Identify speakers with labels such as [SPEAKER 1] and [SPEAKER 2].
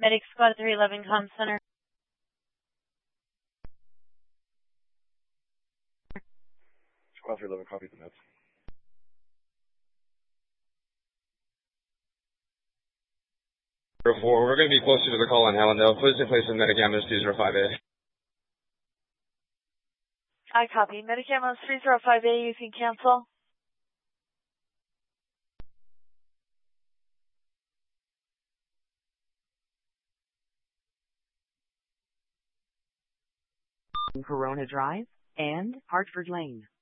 [SPEAKER 1] Medic Squad 311 Comm Center.
[SPEAKER 2] Squad 311, copy the notes. We're going to be closer to the call on Allendale. Please in place of Medic Ambulance 205A.
[SPEAKER 1] I copy. Medic Ambulance 305A, you can cancel.
[SPEAKER 3] Corona Drive and Hartford Lane.